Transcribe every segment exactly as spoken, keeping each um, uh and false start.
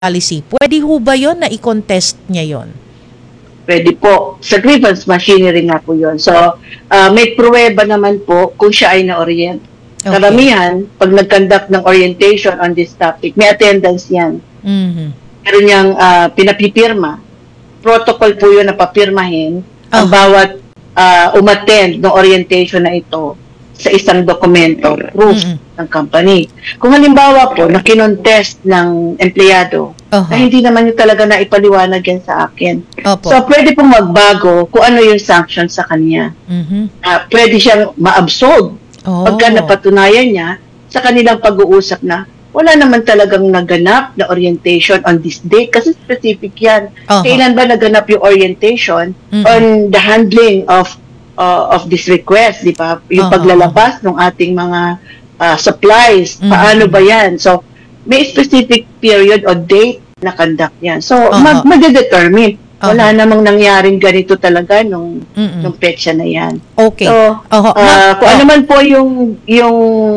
policy. Pwede ho ba yun na i-contest niya yon? Pwede po. Sa grievance machinery nga po yun. So, uh, may pruweba naman po kung siya ay na-orient. Okay. Karamihan, pag nag-conduct ng orientation on this topic, may attendance yan. Mm-hmm. Meron niyang uh, pinapipirma. Protocol po yun na papirmahin oh. ang bawat uh, umattend ng orientation na ito sa isang dokumento, proof mm-hmm. ng company. Kung halimbawa po, na kinontest ng empleyado, uh-huh. na hindi naman yung talaga na ipaliwanag yan sa akin. Opo. So, pwede pong magbago kung ano yung sanction sa kanya. Mm-hmm. Uh, pwede siyang ma-absolve oh. pagka napatunayan niya sa kanilang pag-uusap na wala naman talagang naganap na orientation on this date kasi specific yan. Uh-huh. Kailan ba naganap yung orientation mm-hmm. on the handling of uh, of this request, di ba? Yung uh-huh. paglalabas ng ating mga uh, supplies, mm-hmm. paano ba yan? So, may specific period o date na conduct yan. So, uh-huh. mag- mag-determine. Uh-huh. Wala namang nangyaring ganito talaga nung, mm-hmm. nung petsa na yan. Okay. So, uh-huh. uh, kung uh-huh. ano man po yung, yung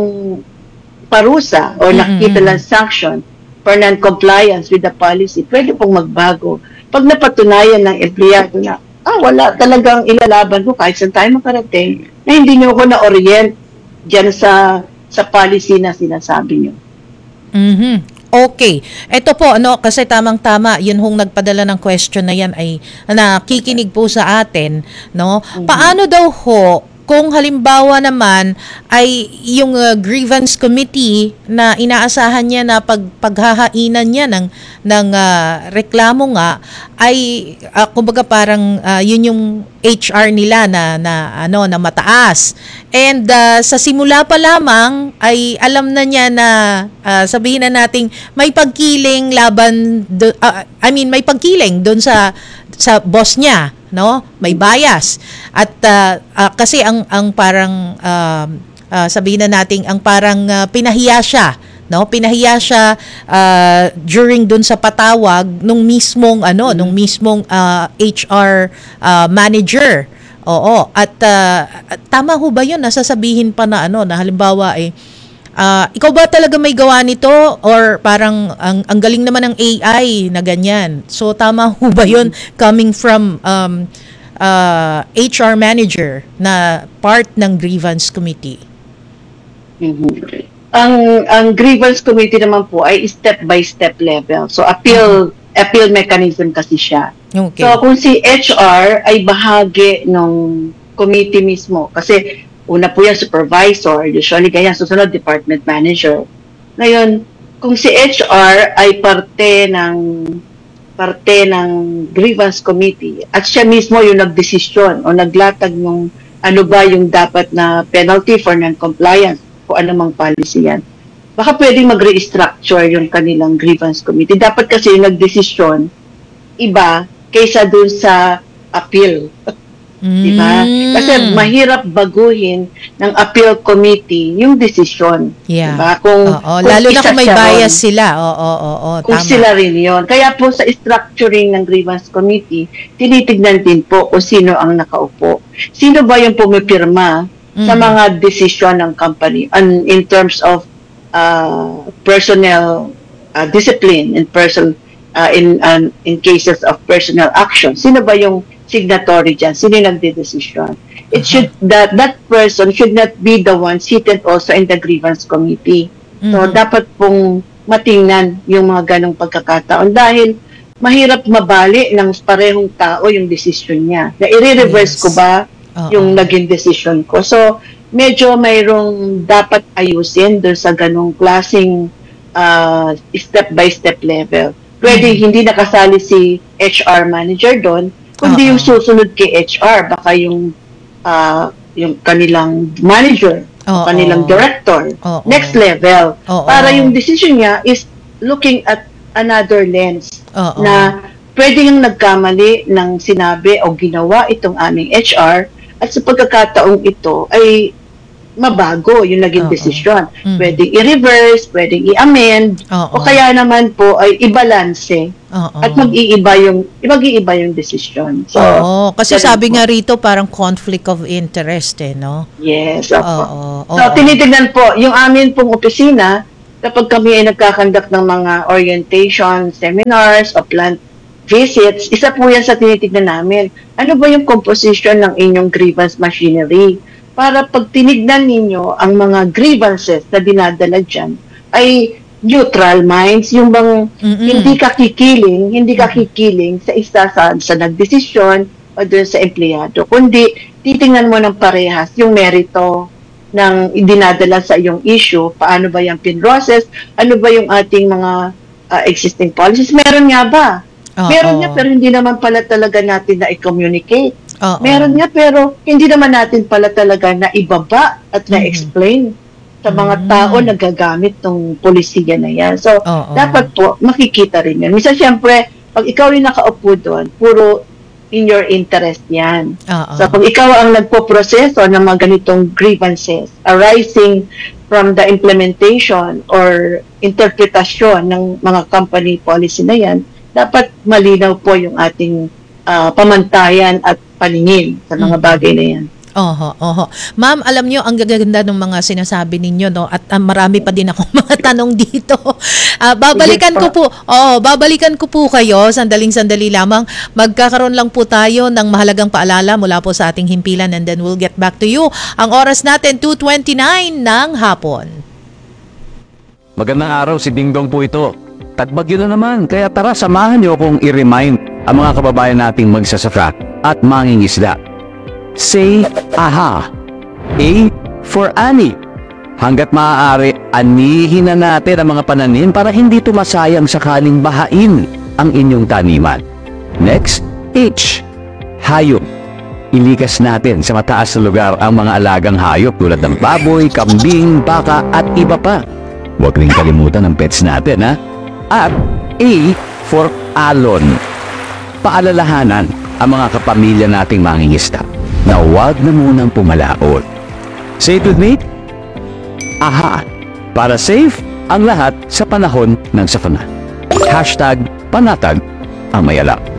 parusa o nakikita lang sanction for non-compliance with the policy, pwede pong magbago. Pag napatunayan ng empleyado na, ah, wala talagang ilalaban ko kahit saan tayo makarating, na hindi nyo ako na-orient dyan sa, sa policy na sinasabi nyo. Mm-hmm. Okay. Ito po, ano, kasi tamang-tama, yun hong nagpadala ng question na yan ay nakikinig po sa atin, no? Mm-hmm. Paano daw ho, kung halimbawa naman ay yung uh, grievance committee na inaasahan niya na pag, paghahainan niya ng, ng uh, reklamo nga, ay uh, kumbaga parang uh, yun yung H R nila na, na, ano, na mataas. And uh, sa simula pa lamang ay alam na niya na uh, sabihin na nating may pagkiling laban, do, uh, I mean may pagkiling doon sa, sa boss niya. No, may bias at uh, uh, kasi ang ang parang uh, uh, sabihin na nating ang parang uh, pinahiya siya, no, pinahiya siya uh, during dun sa patawag nung mismong ano mm-hmm. nung mismong uh, H R uh, manager. Oo, at uh, tama ho ba 'yun, nasasabihin pa na ano na halimbawa eh Uh, ikaw ba talaga may gawa nito or parang ang, ang galing naman ng A I na ganyan? So tama ho ba yun coming from um, uh, H R manager na part ng grievance committee? Mm-hmm. Ang ang grievance committee naman po ay step by step level. So appeal mm-hmm. appeal mechanism kasi siya. Okay. So kung si H R ay bahagi ng committee mismo kasi una po yan, supervisor, usually ganyan, susunod, department manager. Ngayon, kung si H R ay parte ng parte ng grievance committee at siya mismo yung nagdesisyon o naglatag ng ano ba yung dapat na penalty for non-compliance o anumang policy yan, baka pwedeng mag-restructure yung kanilang grievance committee. Dapat kasi yung nagdesisyon iba kaysa dun sa appeal. Diba? Kasi mahirap baguhin ng appeal committee yung desisyon. Yeah. Diba? Kung, oo, kung lalo na kung may bias ron, sila. Oo, oo, oo, kung tama. sila rin yun. Kaya po sa structuring ng grievance committee, tinitignan din po kung sino ang nakaupo. Sino ba yung pumipirma mm-hmm. sa mga desisyon ng company and in terms of uh, personnel uh, discipline and person uh, in uh, in cases of personal action. Sino ba yung signatory dyan, sino yung nagde-decision. It uh-huh. should, that that person should not be the one seated also in the grievance committee. Mm-hmm. So, dapat pong matingnan yung mga ganong pagkakataon dahil mahirap mabali ng parehong tao yung decision niya. Na i-reverse yes. ko ba uh-huh. yung naging decision ko. So, medyo mayroong dapat ayusin doon sa ganong klaseng uh, step-by-step level. Pwede mm-hmm. hindi nakasali si H R manager doon, kundi yung susunod kay H R, baka yung uh, yung kanilang manager, Uh-oh. kanilang director, Uh-oh. next level. Uh-oh. Para yung decision niya is looking at another lens Uh-oh. na pwede yung nagkamali ng sinabi o ginawa itong aming H R at sa pagkakataong ito ay mabago yung naging Uh-oh. desisyon. Mm-hmm. Pwedeng i-reverse, pwedeng i-amend, Uh-oh. o kaya naman po ay i-balanse Uh-oh. at mag-iiba yung mag-iiba yung desisyon. So, Oo, kasi sabi po. nga rito parang conflict of interest eh, no? Yes, opo. Oo. So, tinitignan po, yung amin pong opisina, kapag kami ay nagkakandak ng mga orientation seminars o plant visits, isa po yan sa tinitignan namin. Ano ba yung composition ng inyong grievance machinery? Para pag tinignan ninyo ang mga grievances na dinadala dyan, ay neutral minds, yung bang Mm-mm. hindi ka kikiling, hindi ka kikiling sa isa sa, sa nagdesisyon o doon sa empleyado, kundi titingnan mo ng parehas yung merito ng dinadala sa iyong issue, paano ba yung pin-process, ano ba yung ating mga uh, existing policies, meron nga ba? Oo. Meron nga pero hindi naman pala talaga natin na i-communicate. Oo. Meron nga pero hindi naman natin pala talaga na ibaba at na-explain sa mga Mhm. tao na gagamit ng polisiya na yan. So, Oo. dapat po makikita rin yan. Minsan siyempre, pag ikaw yung nakaupo doon, puro in your interest yan. Oo. So, pag ikaw ang nagpo-proseso ng mga ganitong grievances arising from the implementation or interpretasyon ng mga company policy na yan, dapat malinaw po yung ating ah, pamantayan at paningin sa mga Mm. bagay na yan. Oho, oho. Ma'am, alam nyo, ang gaganda ng mga sinasabi ninyo, no? At ah, marami pa din akong mga tanong dito. Ah, babalikan Sige ko po. po, oh, babalikan ko po kayo, sandaling-sandali lamang. Magkakaroon lang po tayo ng mahalagang paalala mula po sa ating himpilan and then we'll get back to you. Ang oras natin, two twenty-nine ng hapon. Magandang araw, si Dingdong po ito. Tagbagyo na naman, kaya tara samahan niyo akong i-remind ang mga kababayan nating magsasaka at mangingisda. Say aha. A for ani. Hanggat maaari, anihin na natin ang mga pananim para hindi tumasayang sakaling bahain ang inyong taniman. Next, H. Hayop. Ilikas natin sa mataas na lugar ang mga alagang hayop tulad ng baboy, kambing, baka at iba pa. Huwag rin kalimutan ang pets natin, ha? At A for alon. Paalalahanan ang mga kapamilya nating mangingisda na huwag na munang pumalaot. Say it with me? Aha! Para safe ang lahat sa panahon ng sakuna. Hashtag panatag ang mayalak.